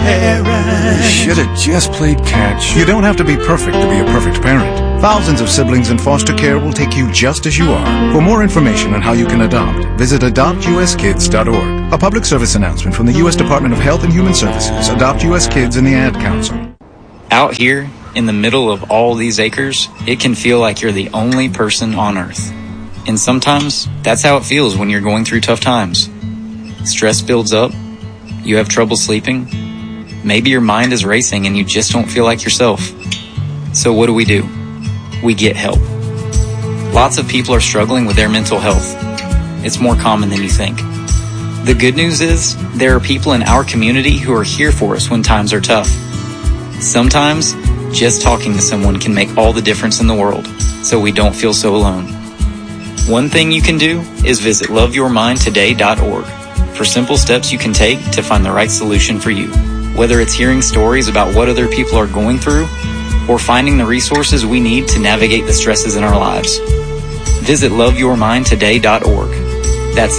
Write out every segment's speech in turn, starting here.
parent. You should have just played catch. You don't have to be perfect to be a perfect parent. Thousands of siblings in foster care will take you just as you are. For more information on how you can adopt, visit adoptuskids.org. A public service announcement from the U.S. Department of Health and Human Services, Adopt U.S. Kids, and the Ad Council. Out here, in the middle of all these acres, it can feel like you're the only person on Earth. And sometimes, that's how it feels when you're going through tough times. Stress builds up, you have trouble sleeping, maybe your mind is racing and you just don't feel like yourself. So what do? We get help. Lots of people are struggling with their mental health. It's more common than you think. The good news is, there are people in our community who are here for us when times are tough. Sometimes, just talking to someone can make all the difference in the world, so we don't feel so alone. One thing you can do is visit loveyourmindtoday.org for simple steps you can take to find the right solution for you. Whether it's hearing stories about what other people are going through, or finding the resources we need to navigate the stresses in our lives. Visit loveyourmindtoday.org. That's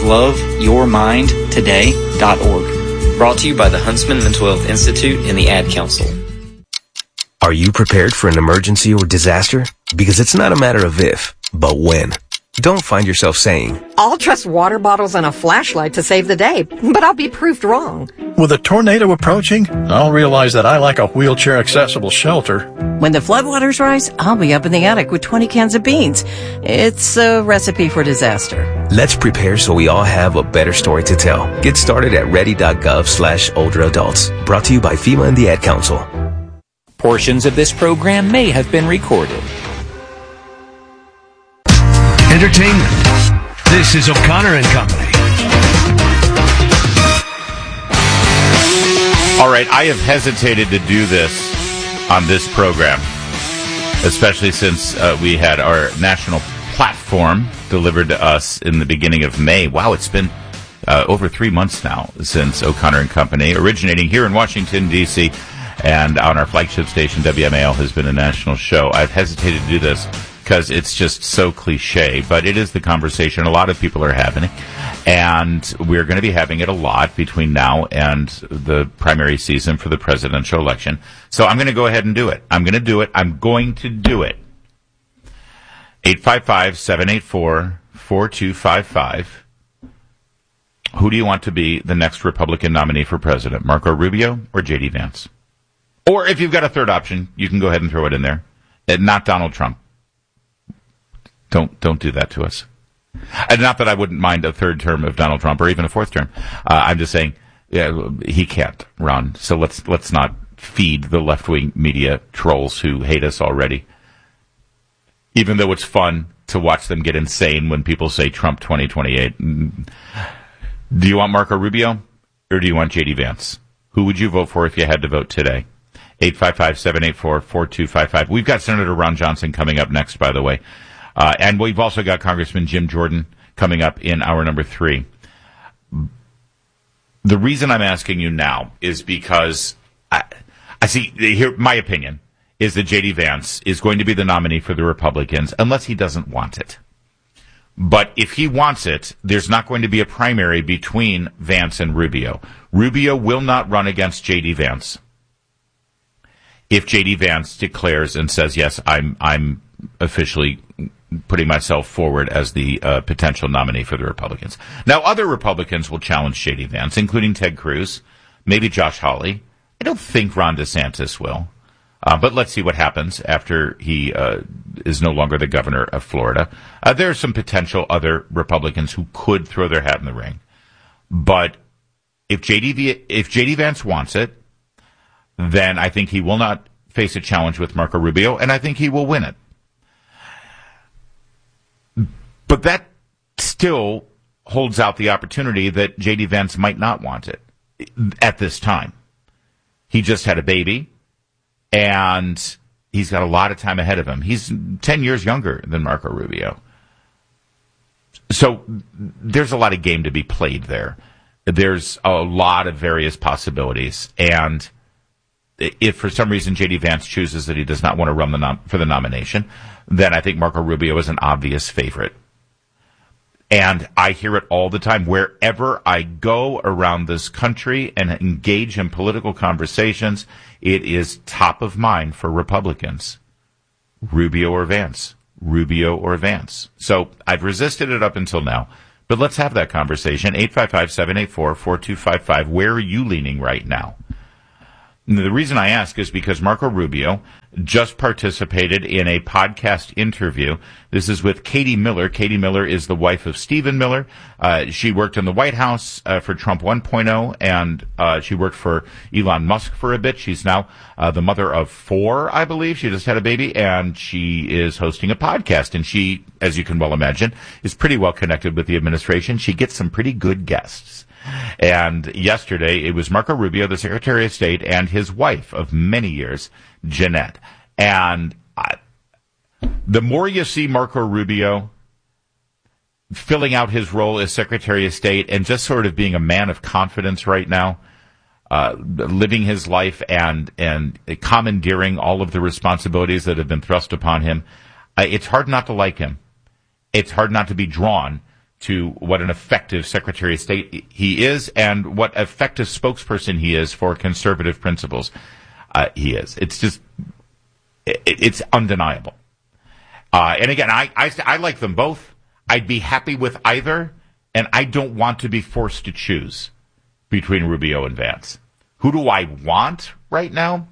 loveyourmindtoday.org. Brought to you by the Huntsman Mental Health Institute and the Ad Council. Are you prepared for an emergency or disaster? Because it's not a matter of if, but when. Don't find yourself saying, I'll trust water bottles and a flashlight to save the day, but I'll be proved wrong. With a tornado approaching, I'll realize that I lack a wheelchair-accessible shelter. When the floodwaters rise, I'll be up in the attic with 20 cans of beans. It's a recipe for disaster. Let's prepare so we all have a better story to tell. Get started at ready.gov/older adults. Brought to you by FEMA and the Ad Council. Portions of this program may have been recorded. Entertainment. This is O'Connor and Company. All right, I have hesitated to do this on this program, especially since we had our national platform delivered to us in the beginning of May. Wow, it's been over 3 months now since O'Connor and Company, originating here in Washington, D.C., and on our flagship station, WMAL, has been a national show. I've hesitated to do this because it's just so cliche, but it is the conversation a lot of people are having, and we're going to be having it a lot between now and the primary season for the presidential election. So I'm going to go ahead and do it. I'm going to do it. 855-784-4255. Who do you want to be the next Republican nominee for president, Marco Rubio or J.D. Vance? Or if you've got a third option, you can go ahead and throw it in there. Not Donald Trump. Don't do that to us. And not that I wouldn't mind a third term of Donald Trump or even a fourth term. I'm just saying, he can't run. So let's not feed the left-wing media trolls who hate us already. Even though it's fun to watch them get insane when people say Trump 2028. Do you want Marco Rubio or do you want J.D. Vance? Who would you vote for if you had to vote today? 855-784-4255. We've got Senator Ron Johnson coming up next, by the way. And we've also got Congressman Jim Jordan coming up in hour number 3. The reason I'm asking you now is because I see here, my opinion is that J.D. Vance is going to be the nominee for the Republicans unless he doesn't want it. But if he wants it, there's not going to be a primary between Vance and Rubio. Rubio will not run against J.D. Vance if J.D. Vance declares and says, yes, I'm officially putting myself forward as the potential nominee for the Republicans. Now, other Republicans will challenge J.D. Vance, including Ted Cruz, maybe Josh Hawley. I don't think Ron DeSantis will. But let's see what happens after he is no longer the governor of Florida. There are some potential other Republicans who could throw their hat in the ring. But if J.D. Vance wants it, then I think he will not face a challenge with Marco Rubio, and I think he will win it. But that still holds out the opportunity that J.D. Vance might not want it at this time. He just had a baby, and he's got a lot of time ahead of him. He's 10 years younger than Marco Rubio. So there's a lot of game to be played there. There's a lot of various possibilities, and if for some reason J.D. Vance chooses that he does not want to run for the nomination, then I think Marco Rubio is an obvious favorite. And I hear it all the time. Wherever I go around this country and engage in political conversations, it is top of mind for Republicans. Rubio or Vance. Rubio or Vance. So I've resisted it up until now. But let's have that conversation. 855-784-4255. Where are you leaning right now? And the reason I ask is because Marco Rubio just participated in a podcast interview. This is with Katie Miller. Katie Miller is the wife of Stephen Miller. She worked in the White House for Trump 1.0, and she worked for Elon Musk for a bit. She's now the mother of 4, I believe. She just had a baby, and she is hosting a podcast. And she, as you can well imagine, is pretty well connected with the administration. She gets some pretty good guests. And yesterday, it was Marco Rubio, the Secretary of State, and his wife of many years, Jeanette. And the more you see Marco Rubio filling out his role as Secretary of State and just sort of being a man of confidence right now, living his life and commandeering all of the responsibilities that have been thrust upon him, it's hard not to like him. It's hard not to be drawn to what an effective Secretary of State he is and what effective spokesperson he is for conservative principles he is. It's just, it's undeniable. And again, I like them both. I'd be happy with either, and I don't want to be forced to choose between Rubio and Vance. Who do I want right now?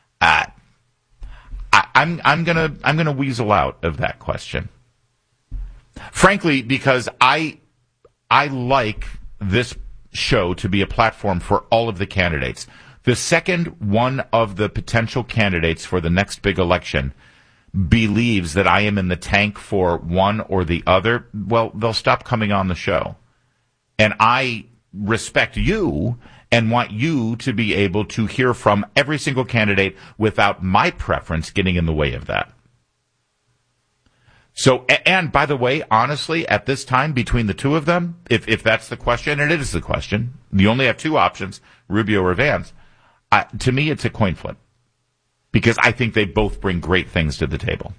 I'm gonna weasel out of that question. Frankly, because I like this show to be a platform for all of the candidates. The second one of the potential candidates for the next big election believes that I am in the tank for one or the other, well, they'll stop coming on the show. And I respect you and want you to be able to hear from every single candidate without my preference getting in the way of that. So, and by the way, honestly, at this time, between the two of them, if that's the question, and it is the question, you only have two options, Rubio or Vance, to me, it's a coin flip. Because I think they both bring great things to the table.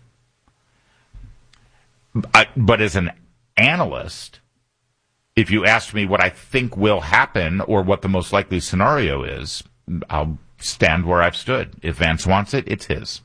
But as an analyst, if you ask me what I think will happen or what the most likely scenario is, I'll stand where I've stood. If Vance wants it, it's his.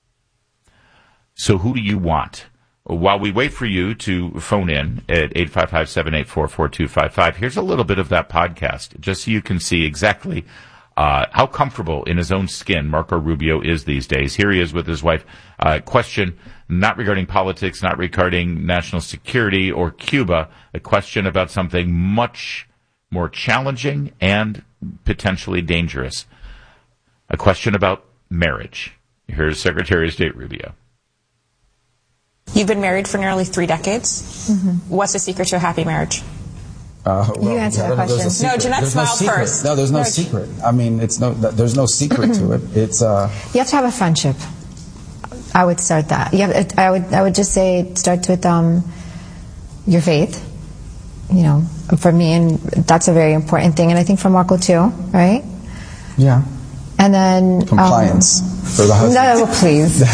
So who do you want? While we wait for you to phone in at 855-784-4255, here's a little bit of that podcast, just so you can see exactly how comfortable in his own skin Marco Rubio is these days. Here he is with his wife. Question not regarding politics, not regarding national security or Cuba, a question about something much more challenging and potentially dangerous. A question about marriage. Here's Secretary of State Rubio. You've been married for nearly 3 decades. Mm-hmm. What's the secret to a happy marriage? Well, you answer that question. No, Jeanette smiled first. No, there's no secret. I mean, there's no secret to it. It's you have to have a friendship. I would start that. I would just say it starts with your faith. You know, for me, and that's a very important thing, and I think for Marco too, right? Yeah. And then compliance for the husband. No, please.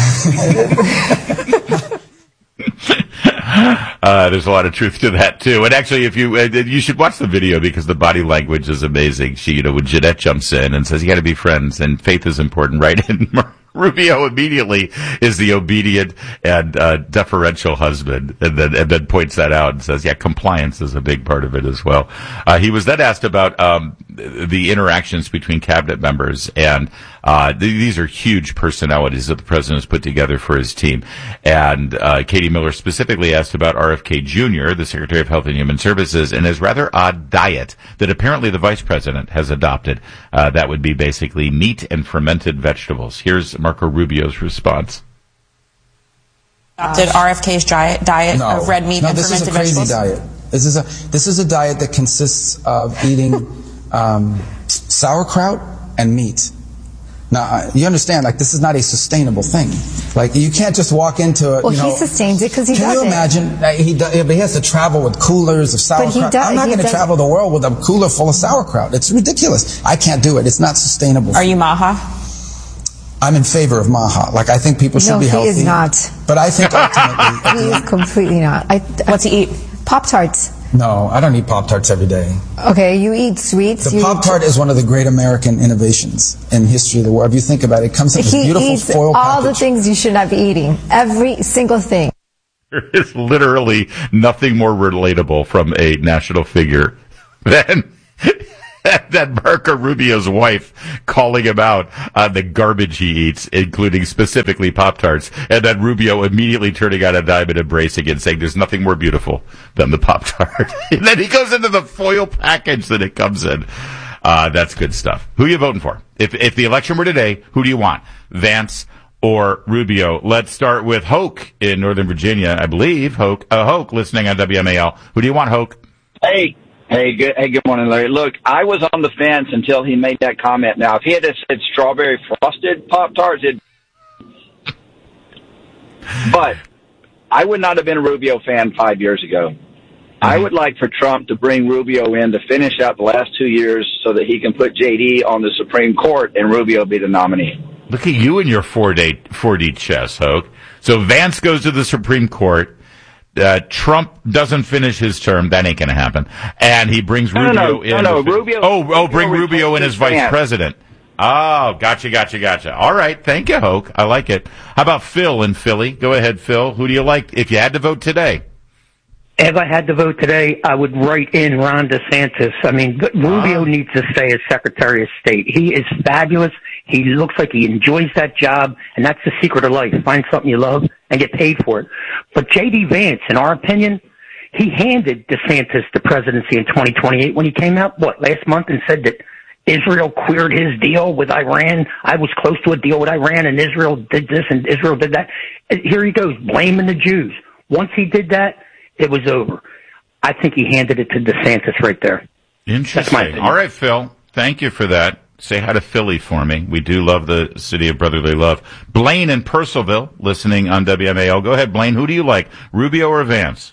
There's a lot of truth to that too. And actually, if you should watch the video because the body language is amazing. She, when Jeanette jumps in and says, "You got to be friends," and faith is important, right? And Rubio immediately is the obedient and deferential husband, and then points that out and says, "Yeah, compliance is a big part of it as well." He was then asked about the interactions between cabinet members, and these are huge personalities that the president has put together for his team. And Katie Miller specifically asked about RFK Jr., the Secretary of Health and Human Services, and his rather odd diet that apparently the vice president has adopted. That would be basically meat and fermented vegetables. Here's Marco Rubio's response. Adopted RFK's diet of red meat and fermented vegetables? This is a crazy diet. This is a diet that consists of eating sauerkraut and meat. Now, you understand, this is not a sustainable thing. You can't just walk into it. Well, he sustains it because he does it. Can you imagine? He has to travel with coolers of sauerkraut. I'm not going to travel the world with a cooler full of sauerkraut. It's ridiculous. I can't do it. It's not sustainable. Are you Maha? I'm in favor of Maha. I think people should be healthy. No, he is not. But I think ultimately... He is completely not. What's he eat? Pop-Tarts. No, I don't eat Pop-Tarts every day. Okay, you eat sweets. The Pop-Tart is one of the great American innovations in history of the world. If you think about it, it comes in this beautiful foil package. All the things you should not be eating. Every single thing. There is literally nothing more relatable from a national figure than Marco Rubio's wife calling him out on the garbage he eats, including specifically Pop-Tarts, and then Rubio immediately turning on a dime and embracing it and saying there's nothing more beautiful than the Pop-Tart. And then he goes into the foil package that it comes in. That's good stuff. Who are you voting for? If the election were today, who do you want? Vance or Rubio? Let's start with Hoke in Northern Virginia, I believe. Hoke, listening on WMAL. Who do you want, Hoke? Hey, good morning, Larry. Look, I was on the fence until he made that comment. Now, if he had said strawberry frosted Pop-Tarts, but I would not have been a Rubio fan 5 years ago. I would like for Trump to bring Rubio in to finish out the last 2 years so that he can put JD on the Supreme Court and Rubio be the nominee. Look at you and your 4D chess, Hoke. So Vance goes to the Supreme Court. Trump doesn't finish his term. That ain't going to happen. And he brings Rubio in. Rubio. Bring Rubio in as vice president. Oh, gotcha. All right. Thank you, Hoke. I like it. How about Phil in Philly? Go ahead, Phil. Who do you like if you had to vote today? If I had to vote today, I would write in Ron DeSantis. I mean, Rubio needs to stay as Secretary of State. He is fabulous. He looks like he enjoys that job, and that's the secret of life. Find something you love and get paid for it. But J.D. Vance, in our opinion, he handed DeSantis the presidency in 2028 when he came out, last month and said that Israel queered his deal with Iran. I was close to a deal with Iran, and Israel did this, and Israel did that. And here he goes, blaming the Jews. Once he did that, it was over. I think he handed it to DeSantis right there. Interesting. That's my opinion. All right, Phil. Thank you for that. Say hi to Philly for me. We do love the city of brotherly love. Blaine in Purcellville, listening on WMAL. Go ahead, Blaine. Who do you like, Rubio or Vance?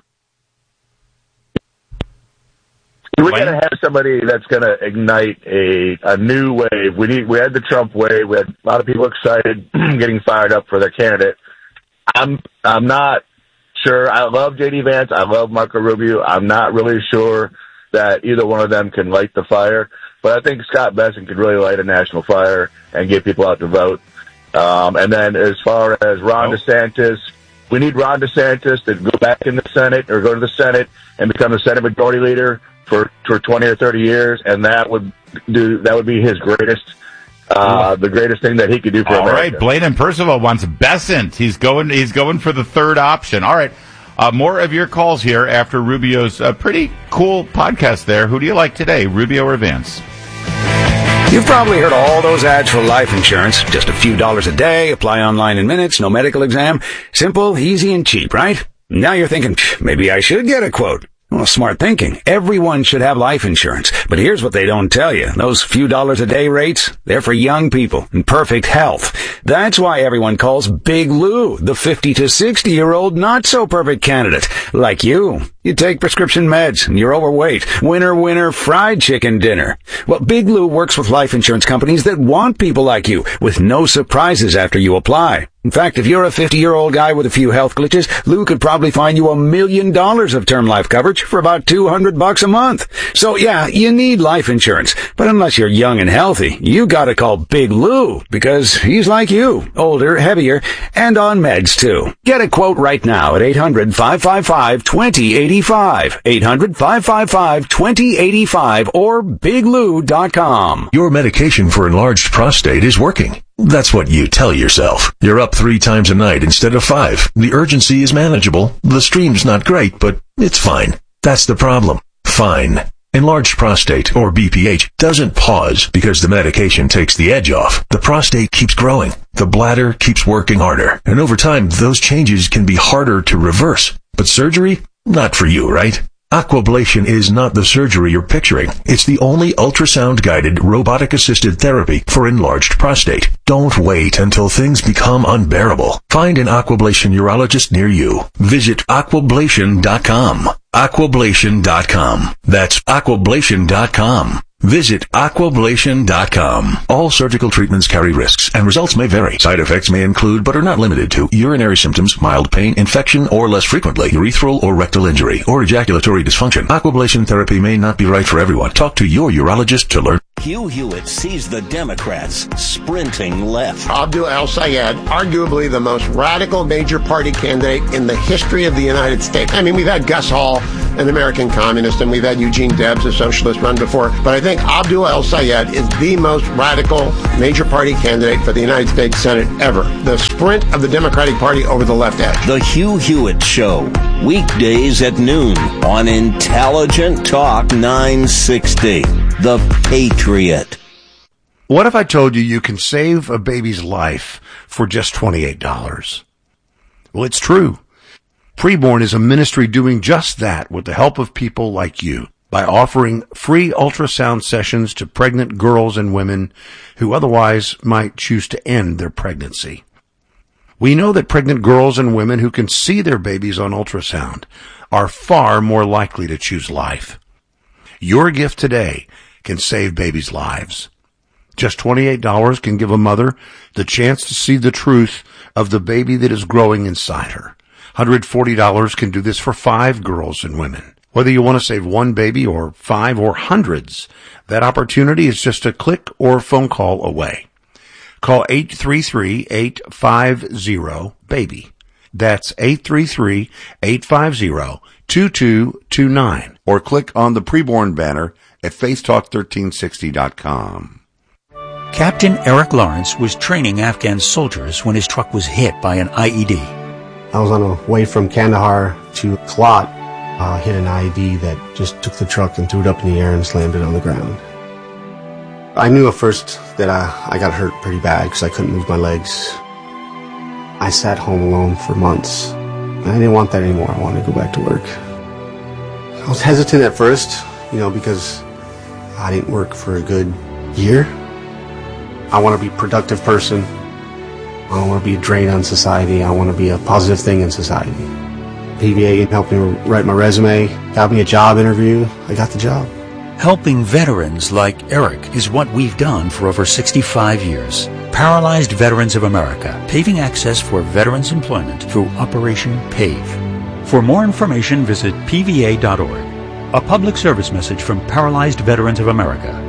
We're going to have somebody that's going to ignite a new wave. We had the Trump wave. We had a lot of people excited, getting fired up for their candidate. I'm not sure. I love J.D. Vance. I love Marco Rubio. I'm not really sure that either one of them can light the fire. But I think Scott Bessent could really light a national fire and get people out to vote. And then as far as Ron DeSantis, we need Ron DeSantis to go back in the Senate or go to the Senate and become the Senate Majority Leader for 20 or 30 years. And that would be his greatest, the greatest thing that he could do for America. All right. Blaine and Percival wants Bessent. He's going for the third option. All right. More of your calls here after Rubio's pretty cool podcast there. Who do you like today, Rubio or Vance? You've probably heard all those ads for life insurance. Just a few dollars a day, apply online in minutes, no medical exam. Simple, easy, and cheap, right? Now you're thinking, maybe I should get a quote. Well, smart thinking. Everyone should have life insurance. But here's what they don't tell you. Those few dollars a day rates, they're for young people in perfect health. That's why everyone calls Big Lou the 50 to 60-year-old not-so-perfect candidate. Like you. You take prescription meds and you're overweight. Winner, fried chicken dinner. Well, Big Lou works with life insurance companies that want people like you with no surprises after you apply. In fact, if you're a 50-year-old guy with a few health glitches, Lou could probably find you $1 million of term life coverage for about $200 a month. So yeah, you need life insurance. But unless you're young and healthy, you gotta call Big Lou because he's like you, older, heavier, and on meds too. Get a quote right now at 800-555-2085. 800-555-2085 or biglou.com. Your medication for enlarged prostate is working. That's what you tell yourself. You're up 3 times a night instead of 5. The urgency is manageable. The stream's not great, but it's fine. That's the problem. Fine. Enlarged prostate, or BPH, doesn't pause because the medication takes the edge off. The prostate keeps growing. The bladder keeps working harder. And over time, those changes can be harder to reverse. But surgery? Not for you, right? Aquablation is not the surgery you're picturing. It's the only ultrasound-guided, robotic-assisted therapy for enlarged prostate. Don't wait until things become unbearable. Find an Aquablation urologist near you. Visit aquablation.com. Aquablation.com. That's aquablation.com. Visit Aquablation.com. All surgical treatments carry risks, and results may vary. Side effects may include, but are not limited to, urinary symptoms, mild pain, infection, or less frequently, urethral or rectal injury, or ejaculatory dysfunction. Aquablation therapy may not be right for everyone. Talk to your urologist to learn. Hugh Hewitt sees the Democrats sprinting left. Abdul El-Sayed, arguably the most radical major party candidate in the history of the United States. I mean, we've had Gus Hall, an American communist, and we've had Eugene Debs, a socialist, run before. But I think Abdul El-Sayed is the most radical major party candidate for the United States Senate ever. The sprint of the Democratic Party over the left edge. The Hugh Hewitt Show, weekdays at noon on Intelligent Talk 960. The Patriot. What if I told you can save a baby's life for just $28? Well, it's true. Preborn is a ministry doing just that with the help of people like you by offering free ultrasound sessions to pregnant girls and women who otherwise might choose to end their pregnancy. We know that pregnant girls and women who can see their babies on ultrasound are far more likely to choose life. Your gift today can save babies' lives. Just $28 can give a mother the chance to see the truth of the baby that is growing inside her. $140 can do this for 5 girls and women. Whether you want to save one baby or 5 or hundreds, that opportunity is just a click or phone call away. Call 833-850-BABY. That's 833-850-2229. Or click on the Preborn banner at faithtalk1360.com. Captain Eric Lawrence was training Afghan soldiers when his truck was hit by an IED. I was on the way from Kandahar to Kalat, hit an IED that just took the truck and threw it up in the air and slammed it on the ground. I knew at first that I got hurt pretty bad because I couldn't move my legs. I sat home alone for months. I didn't want that anymore. I wanted to go back to work. I was hesitant at first, because I didn't work for a good year. I want to be a productive person. I don't want to be a drain on society. I want to be a positive thing in society. PVA helped me write my resume, got me a job interview. I got the job. Helping veterans like Eric is what we've done for over 65 years. Paralyzed Veterans of America, paving access for veterans' employment through Operation PAVE. For more information, visit pva.org. A public service message from Paralyzed Veterans of America.